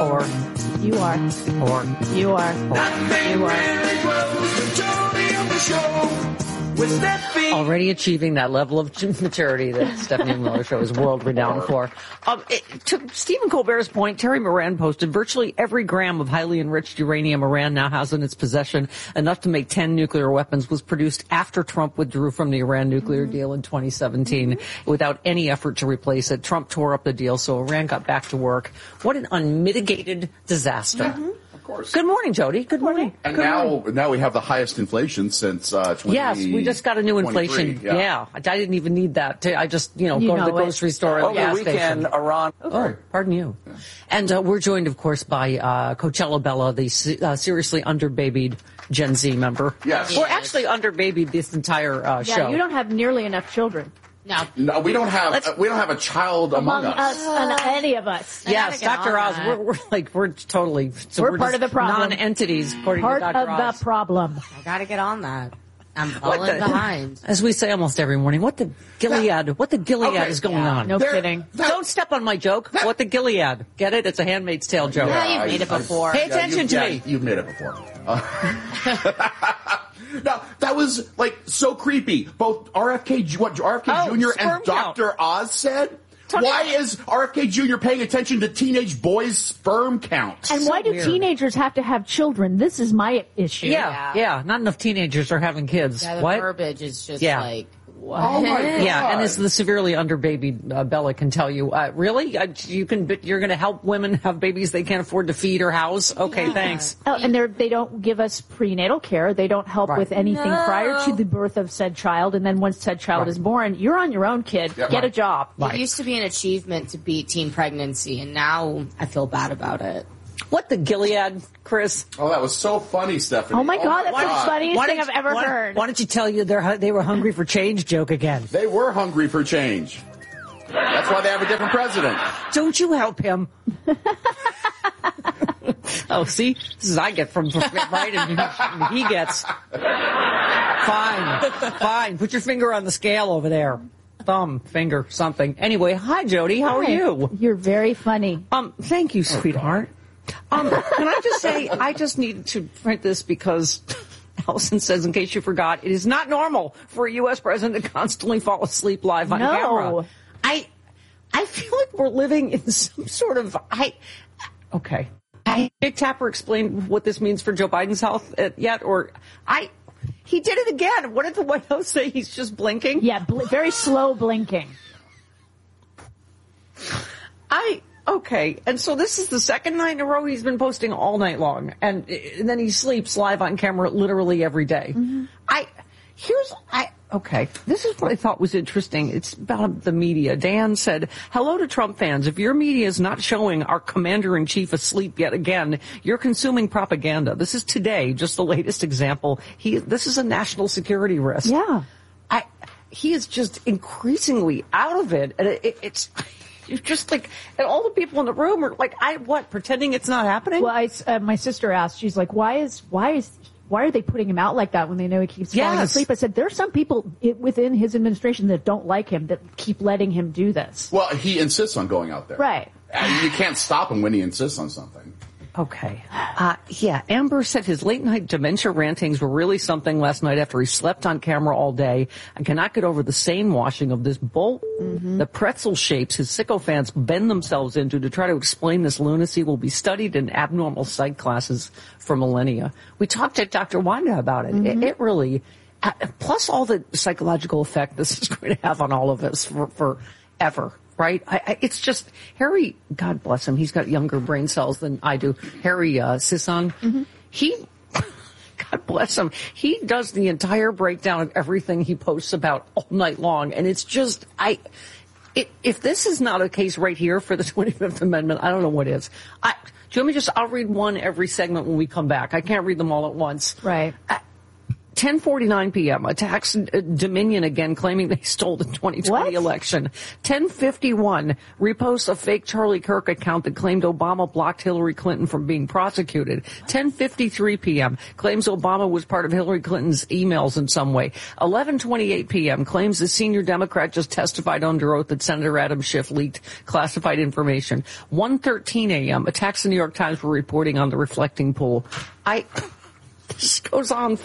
Or You are. Or You are. You are. Already achieving that level of maturity that Stephanie Miller Show is world renowned for. To Stephen Colbert's point, Terry Moran posted virtually every gram of highly enriched uranium Iran now has in its possession, enough to make 10 nuclear weapons, was produced after Trump withdrew from the Iran nuclear deal in 2017 without any effort to replace it. Trump tore up the deal, so Iran got back to work. What an unmitigated disaster. Of course. Good morning, Jody. Good morning. And Good morning. now we have the highest inflation since 20. Yes, we just got a new inflation. Yeah. I didn't even need that. I just, go to the grocery store or the gas station. Iran. Oh, pardon you. Yeah. And we're joined, of course, by Coachella Bella, the seriously underbabied Gen Z member. Yes. We're actually underbabied this entire show. Yeah, you don't have nearly enough children. No, we don't have a child among us. Any of us. Yes, Dr. Oz, we're totally we're part of the problem. Non-entities, according part to Dr. Oz. Part of the problem. I gotta get on that. I'm falling behind. As we say almost every morning, what the Gilead is going on? No kidding. Don't step on my joke. What the Gilead? Get it? It's a Handmaid's Tale joke. Yeah, you've made it before. Pay attention to me. You've made it before. No, that was so creepy. Both RFK Jr. and Dr. Oz said. Why is RFK Jr. paying attention to teenage boys' sperm count? And why do teenagers have to have children? This is my issue. Yeah. Not enough teenagers are having kids. Yeah, the what? verbiage is just what? Oh my God. Yeah, and as the severely underbabied Bella can tell you, really? You're going to help women have babies they can't afford to feed or house? Okay, thanks. Oh, and they don't give us prenatal care. They don't help with anything prior to the birth of said child. And then once said child is born, you're on your own, kid. Get a job. It used to be an achievement to beat teen pregnancy, and now I feel bad about it. What the Gilead, Chris? Oh, that was so funny, Stephanie. Oh my God, that's the funniest thing I've ever heard. Why don't you tell you they were hungry for change joke again? They were hungry for change. That's why they have a different president. Don't you help him. Oh, see? This is I get from right, and he gets. Fine. Put your finger on the scale over there. Thumb, finger, something. Anyway, hi, Jody. How are you? You're very funny. Thank you, sweetheart. Can I just say, I just needed to print this because Allison says, in case you forgot, it is not normal for a U.S. president to constantly fall asleep live on camera. I feel like we're living in some sort of, okay. Dick Tapper explained what this means for Joe Biden's health yet, he did it again. What did the White House say? He's just blinking? Yeah, very slow blinking. Okay, and so this is the second night in a row he's been posting all night long, and then he sleeps live on camera literally every day. Mm-hmm. Okay, this is what I thought was interesting. It's about the media. Dan said, hello to Trump fans. If your media is not showing our commander-in-chief asleep yet again, you're consuming propaganda. This is today, just the latest example. This is a national security risk. Yeah. He is just increasingly out of it, and it's... You're just and all the people in the room are pretending it's not happening? Well, my sister asked, she's like, why are they putting him out like that when they know he keeps falling asleep? I said, there's some people within his administration that don't like him, that keep letting him do this. Well, he insists on going out there. Right. You can't stop him when he insists on something. Okay. Amber said his late-night dementia rantings were really something last night after he slept on camera all day and cannot get over the same washing of this bull. Mm-hmm. The pretzel shapes his sycophants bend themselves into to try to explain this lunacy will be studied in abnormal psych classes for millennia. We talked to Dr. Wanda about it. Mm-hmm. It really, plus all the psychological effect this is going to have on all of us forever. Right? It's just, Harry, God bless him, he's got younger brain cells than I do. Harry Sisson, God bless him, he does the entire breakdown of everything he posts about all night long. And it's just, if this is not a case right here for the 25th Amendment, I don't know what is. Do you want me I'll read one every segment when we come back. I can't read them all at once. Right. 10:49 p.m. attacks Dominion again, claiming they stole the 2020 election. 10:51 reposts a fake Charlie Kirk account that claimed Obama blocked Hillary Clinton from being prosecuted. 10:53 p.m. claims Obama was part of Hillary Clinton's emails in some way. 11:28 p.m. claims the senior Democrat just testified under oath that Senator Adam Schiff leaked classified information. 1:13 a.m. attacks the New York Times for reporting on the reflecting pool. This goes on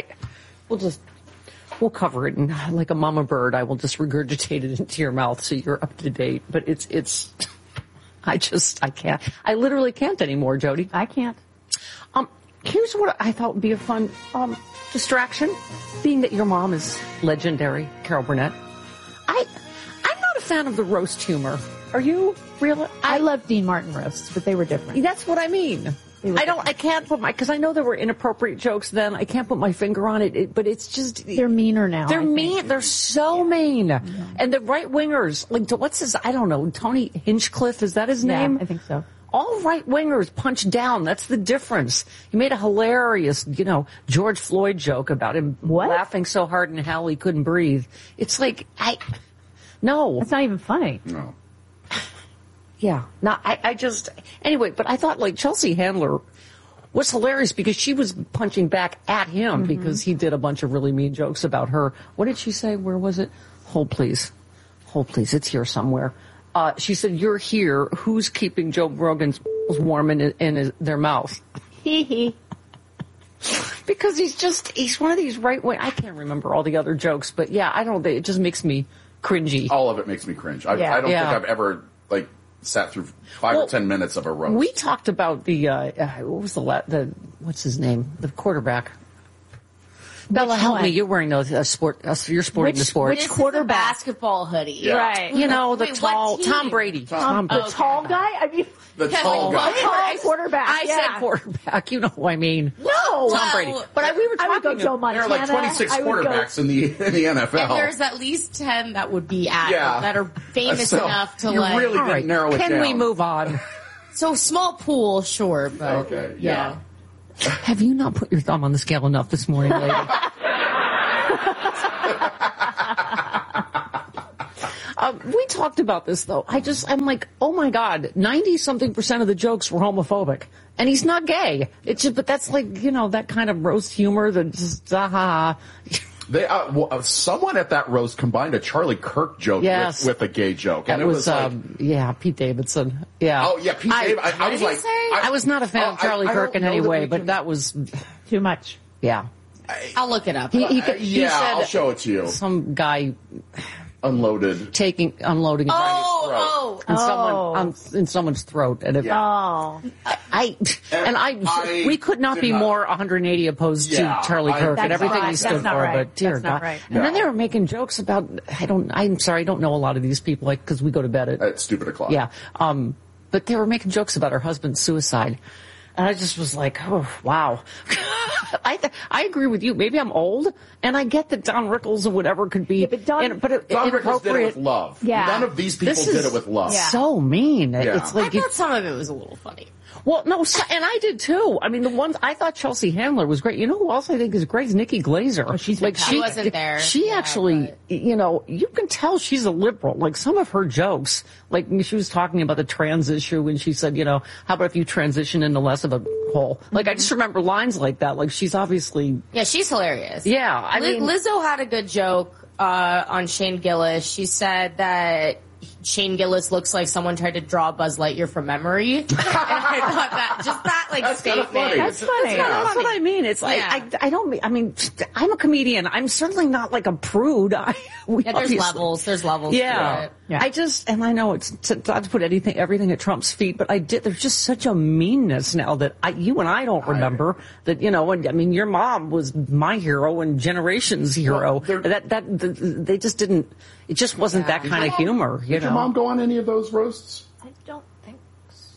we'll cover it, and like a mama bird, I will just regurgitate it into your mouth so you're up to date. But I can't. I literally can't anymore, Jody. I can't. Here's what I thought would be a fun distraction, being that your mom is legendary, Carol Burnett. I'm not a fan of the roast humor. Are you? Really? I love Dean Martin roasts, but they were different. That's what I mean. I can't put because I know there were inappropriate jokes then. I can't put my finger on it, but it's just. They're meaner now. They're mean. They're so mean. Yeah. And the right-wingers, like, what's his, I don't know, Tony Hinchcliffe, is that his name? Yeah, I think so. All right-wingers punch down. That's the difference. He made a hilarious, George Floyd joke about him laughing so hard in hell he couldn't breathe. It's like, no. That's not even funny. No. Yeah. No, anyway, but I thought, like, Chelsea Handler was hilarious because she was punching back at him because he did a bunch of really mean jokes about her. What did she say? Where was it? Hold, please. It's here somewhere. She said, "You're here. Who's keeping Joe Rogan's warm in their mouth?" Because he's one of these right-wing, I can't remember all the other jokes, but yeah, it just makes me cringy. All of it makes me cringe. I don't think I've ever, sat through 5 or 10 minutes of a roast. We talked about the what's his name? The quarterback. Bella, help me. You're wearing you're sporting the sport. Which quarterback? Basketball hoodie. Yeah. Right. The tall Tom Brady. The tall guy? I mean, the tall guy. The tall quarterback. I said quarterback. You know who I mean. No. Tom Brady. But we were talking about Joe Montana. There are 26 quarterbacks in the NFL. And there's at least 10 that would be that are famous enough to you really didn't narrow it down. Can we move on? So small pool, sure, but okay, yeah. Have you not put your thumb on the scale enough this morning, lady? We talked about this, though. I'm like, oh my God, 90-something% of the jokes were homophobic. And he's not gay. It's just, but that's like, that kind of roast humor that just, someone at that roast combined a Charlie Kirk joke with a gay joke. And it was Pete Davidson. Yeah. Oh, yeah, Pete Davidson. I was like, I was not a fan of Charlie Kirk in any way, but that was too much. Yeah. I'll look it up. He said, I'll show it to you. Some guy unloading in someone's throat, and we could not be more 180 opposed to Charlie Kirk and everything he stood for. Right. But dear God, and then they were making jokes about I'm sorry, I don't know a lot of these people because we go to bed at stupid o'clock. Yeah, but they were making jokes about her husband's suicide. And I just was like, oh, wow. I agree with you. Maybe I'm old, and I get that Don Rickles or whatever could be. Yeah, but Don Rickles did it with love. Yeah. None of these people did it with love. Yeah. So mean. Yeah. It's like I thought some of it was a little funny. Well, no, and I did too. I mean, the ones I thought Chelsea Handler was great. You know who else I think is great is Nikki Glaser. Oh, she's like she wasn't there. She actually, you can tell she's a liberal. Like some of her jokes, like she was talking about the trans issue, and she said, how about if you transition into less of a hole? Like I just remember lines like that. Like she's obviously she's hilarious. Yeah, I mean, Lizzo had a good joke on Shane Gillis. She said that Shane Gillis looks like someone tried to draw Buzz Lightyear from memory. And I thought that statement. That's funny. That's what I mean. It's like, I'm a comedian. I'm certainly not like a prude. There's levels. There's levels to it. Yeah. I know it's not to put everything at Trump's feet, but there's just such a meanness now that you and I don't remember that, your mom was my hero and generation's hero. They just didn't, it just wasn't that kind of humor. Did your mom go on any of those roasts? I don't think so.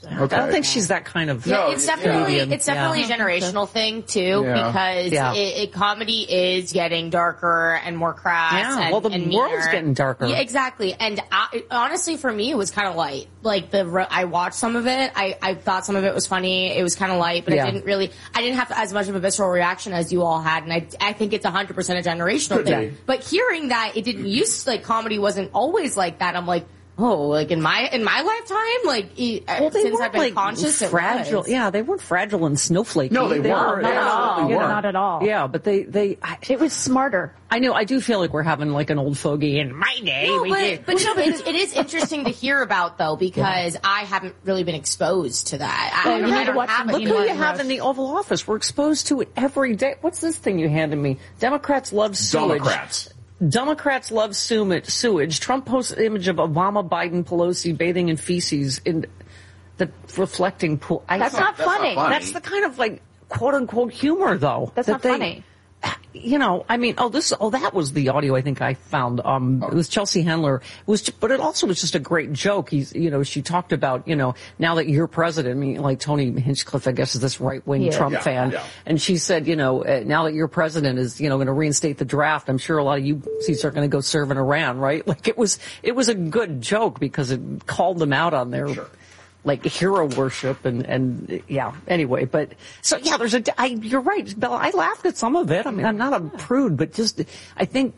Okay. I don't think she's that kind of. Yeah, it's definitely a generational thing too, because comedy is getting darker and more crass. Yeah, well, the world's getting darker. Yeah, exactly. And honestly, for me, it was kind of light. Like I watched some of it. I thought some of it was funny. It was kind of light, but I didn't have as much of a visceral reaction as you all had. And I think it's 100% a generational thing. But hearing that it didn't used like comedy wasn't always like that, I'm like, oh, like in my lifetime, like since I've been conscious, fragile. Yeah, they weren't fragile and snowflakey. No, they weren't. Not at all. Not at all. Yeah, but it was smarter. I know. I do feel like we're having like an old fogey in my day. But it is interesting to hear about though, because I haven't really been exposed to that. You need to watch. Look who you have in the Oval Office. We're exposed to it every day. What's this thing you handed me? Democrats love sewage. Democrats love sewage. Trump posts an image of Obama, Biden, Pelosi bathing in feces in the reflecting pool. That's not funny. That's the kind of like quote unquote humor though. That's not funny. You know, I mean, that was the audio I think I found. It was Chelsea Handler. But it also was just a great joke. She talked about, now that you're president, I mean, like Tony Hinchcliffe, I guess, is this right-wing Trump fan. Yeah. And she said, now that your president is, going to reinstate the draft, I'm sure a lot of you seats are going to go serve in Iran, right? Like it was a good joke because it called them out on their, like hero worship and anyway, but so yeah, you're right, Bella. I laughed at some of it. I mean, I'm not a prude, but just, I think,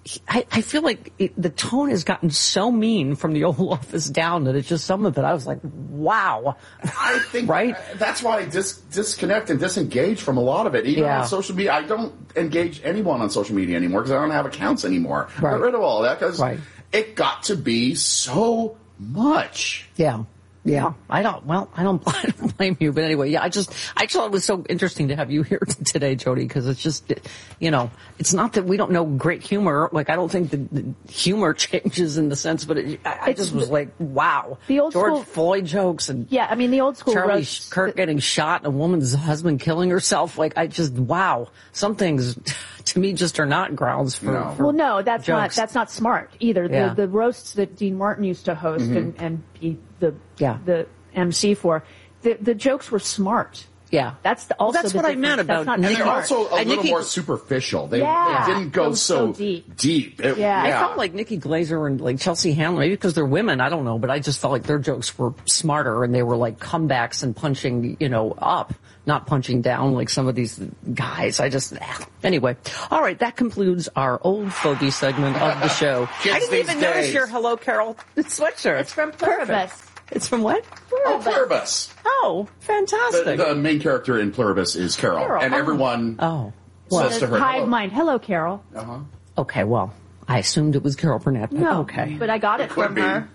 I feel like the tone has gotten so mean from the Oval Office down that it's just some of it. I was like, wow. I think right? That's why I disconnect and disengage from a lot of it. Even on social media, I don't engage anyone on social media anymore because I don't have accounts anymore. Right. Got rid of all that because it got to be so much. Yeah. Yeah, I don't blame you, but anyway, I thought it was so interesting to have you here today, Jody, because it's just, it's not that we don't know great humor. Like, I don't think the humor changes in the sense, but I just was like, wow. The old George school Floyd jokes and I mean, the old school Charlie Kirk getting shot and a woman's husband killing herself. Like, wow. Some things to me just are not grounds for. No. Well, no, that's jokes. not smart either. Yeah. The roasts that Dean Martin used to host and be the MC for, the jokes were smart. Yeah, that's what I meant about. And they're also a little more superficial. They didn't go so deep. I felt like Nikki Glaser and like Chelsea Handler, maybe because they're women, I don't know, but I just felt like their jokes were smarter and they were like comebacks and punching, up, not punching down like some of these guys. Anyway. All right, that concludes our old fogey segment of the show. I didn't even notice your Hello Carol sweatshirt. It's from Pluribus. It's from what? Pluribus. Oh, fantastic. The main character in Pluribus is Carol. And everyone says to her, hive mind. Hello, Carol. Uh-huh. Okay, well, I assumed it was Carol Burnett. No, okay. But I got it from her.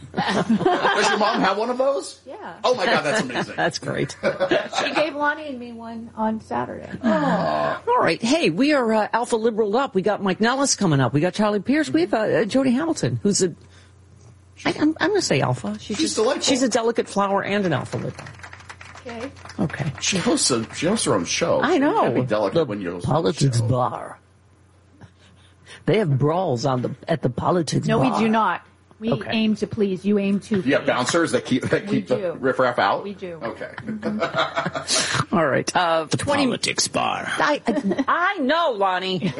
Does your mom have one of those? Yeah. Oh my God, that's amazing. That's great. She gave Lonnie and me one on Saturday. All right. Hey, we are Alpha Liberal Up. We got Mike Nellis coming up. We got Charlie Pierce. We have Jody Hamilton, who's I'm going to say alpha. She's delightful. She's a delicate flower and an alpha liberal. Okay. She hosts her own show. I know. You can't be delicate when you're Politics Bar. They have brawls at the Politics Bar. No, we do not. We aim to please. You aim to. You have bouncers that keep the riffraff out? We do. Okay. All right. The Politics Bar. I know, Lonnie.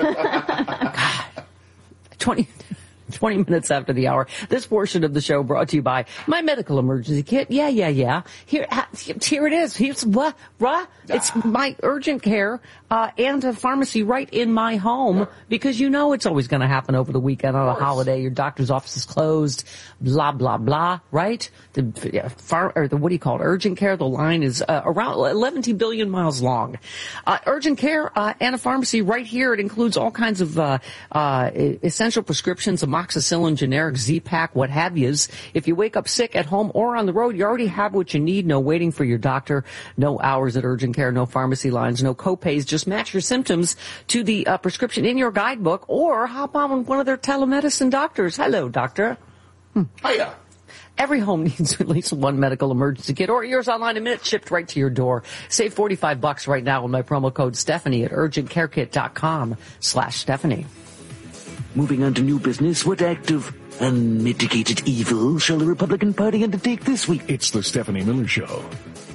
20 minutes after the hour. This portion of the show brought to you by My Medical Emergency Kit. Yeah. Here it is. Here's what? It's my urgent care and a pharmacy right in my home because it's always going to happen over the weekend on a holiday. Your doctor's office is closed. Blah blah blah. Right? What do you call it? Urgent care. The line is around 11 billion miles long. Urgent care and a pharmacy right here. It includes all kinds of essential prescriptions, amoxicillin, generic Z-Pak, what have yous. If you wake up sick at home or on the road, you already have what you need. No waiting for your doctor. No hours at urgent care. No pharmacy lines. No co-pays. Just match your symptoms to the prescription in your guidebook or hop on one of their telemedicine doctors. Hello, doctor. Hiya. Every home needs at least one medical emergency kit or yours online in minutes shipped right to your door. Save $45 right now with my promo code Stephanie at urgentcarekit.com/Stephanie. Moving on to new business, what act of Unmitigated evil shall the Republican Party undertake this week? It's the Stephanie Miller Show.